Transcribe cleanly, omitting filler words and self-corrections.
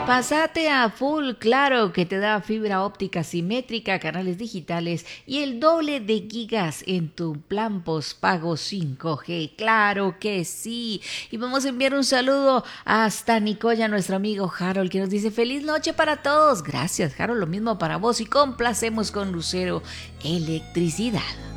Pásate a full, claro, que te da fibra óptica simétrica, canales digitales y el doble de gigas en tu plan postpago 5G. Claro que sí. Y vamos a enviar un saludo hasta Nicoya, nuestro amigo Harold, que nos dice feliz noche para todos. Gracias, Harold, lo mismo para vos y complacemos con Lucero Electricidad.